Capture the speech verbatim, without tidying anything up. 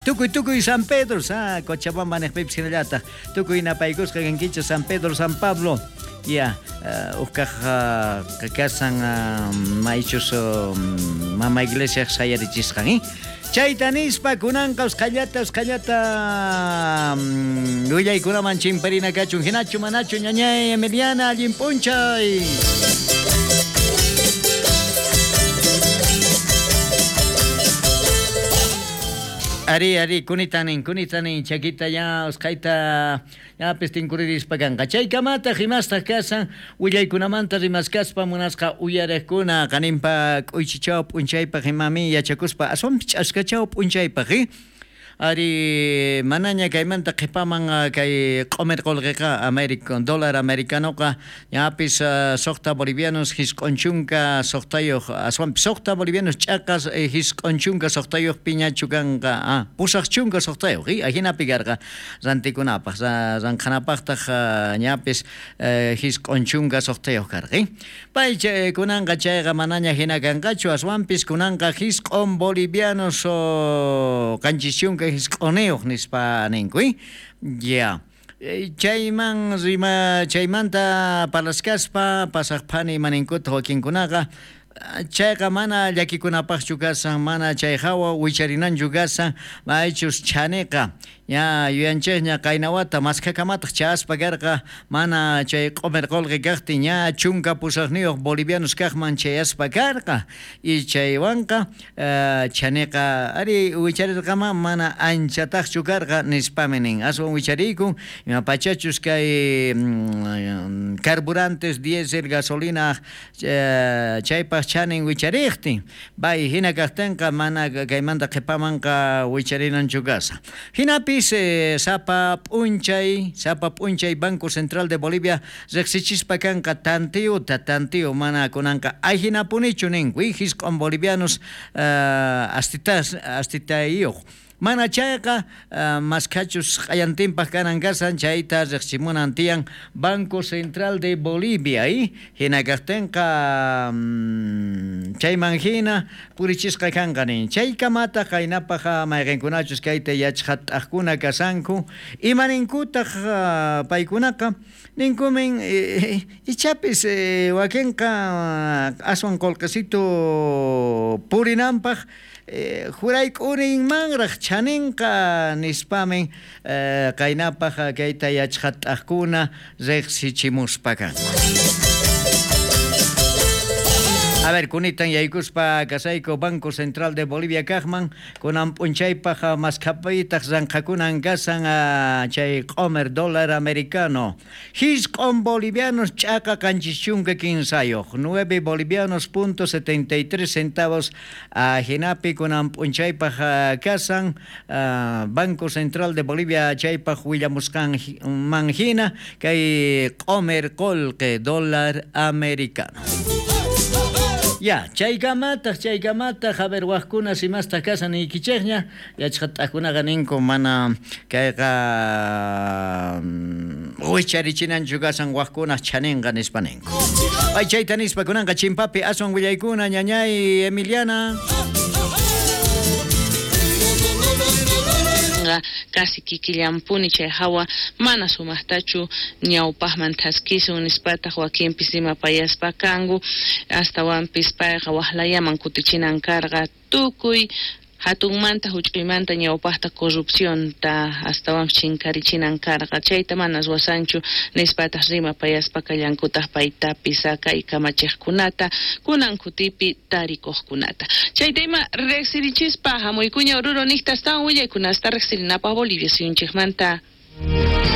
Tukuy tukuy San Pedro sa Cochabamba nespep sinallata. Tukuy na paikosqa kankicha San Pedro San Pablo. Ya, ukaq kakasan maichus mama iglesia sayarichisqan. Chayta nispa kunanqa usqallata usqallata willaykunaman chimparina kachun hinachu manachu ñañay Emiliana allin p'unchay. Ari, ari, kunitanin, kunitanin, chaquita ya, oscaita, ya pestincuridis pagan. Chay kamata, himasta casa, uyay kunamanta rimaskaspa, munasca uyarekuna, kanimpa, uichichao, punchaypa, himami, yachakuspa, asom, askachao, punchaypa, hi. Ari mananya kaymanta qipaman kay qomer qolqiqa American dólar americanoqa ñapis soqta bolivianos his qonchunka soqtayoq aswan soqta bolivianos ch'aqas his qonchunka soqtayoq piñachukanqa ah pusaq chunka soqtayoq hi ajina pigarqa rantikunapaq ranqanapaqtaq ñapis his qonchunka soqtayoq karqi pay kunanqa chayqa mananya hina kanqachu aswanpis kunanqa his qon bolivianos o kanchichunka his q'uniyuq nispa ninkui ya chayman rima chaymanta palaskaspa pasaqpani maninkuta wakinkunaqa chayqa mana llakikunapaqchu kasan mana chay hawa wicharinanchu kasan maychus chaniqa ya yuyanchayña qaynawata maskakamata chaspa karqa mana chay qomer qolqi kaqti ña chunka pusaqniyuq bolivianos kaqman chayaspa karqa y chaywanqa chaniqa ari wicharirqama mana anchataqchu karqa nispami nin aswan wicharikun imapachachus kay carburantes diésel gasolina chaypaq chanin wichariktin bay hina kaqtinqa mana kaymanta qipamanqa wicharinanchu kasa hinapi sapa p'unchay sapa p'unchay Banco Central de Bolivia reqsichispa kanqa tantiuta tantiu mana kunanqa ayhinapunichu ninkui his q'on bolivianos astitas astitayuq mana chayqa maskachus qayantinpaq kanan kasan chayta reqsimunan tiyan Banco Central de Bolivia y hina kaqtinqa chayman hina purichisqa kanqanin chaykamata qaynapaq mayqinkunachus kayta yachqataqkuna kasanku imaninkutaq paykunaqa ninkumin ichapis wakinqa aswan qolqisito purinanpaq jurayk'urinmanraq chaninqa nispamin qaynapaq kayta yachqataqkuna reqsichimuspa kan. A ver, kunitan yaykuspa kasayko Banco Central de Bolivia kaqman kunan p'unchaypaq maskapaytaq ranqakunan kasan chay qomer dólar americano his q'on bolivianos ch'aqa kanchischunka kinsayoq nueve bolivianos punto setenta y tres centavos hinapi kunan p'unchaypaq kasan Banco Central de Bolivia chaypaq willamusqan manhina kay qomer qolqe dólar americano. Ya, chaykamata, chaykamata, haber waqkuna simasta kasan ikichaqña, yachqataqkunaqa ninku mana kayqa wicharichinan kasan waqkuna chaninqa nispa ninku. Ay chayta nispa kunanqa chimpapi aswan willaykuna ñañay Emiliana. Casi kikillampuni chay hawa mana sumaqtachu ñawpaqman thaskisun nispata Joaquín pisima payaspa kangu hasta wanpis payqa waqlayaman kutichinan karqa tukuy hatunmanta huch'uymanta ñawpaqta corrupción ta hasta wan chinkarichinan karqa chayta manas wasanchu nispata rima payaspa kallankutaq paytapi sakay kamachiqkunata kunan kutipi tarikuqkunata chayta ima reqsirichispa hamuykuña ururo nistastawan willaykunasta reqsirinapaq Bolivia suyunchikmanta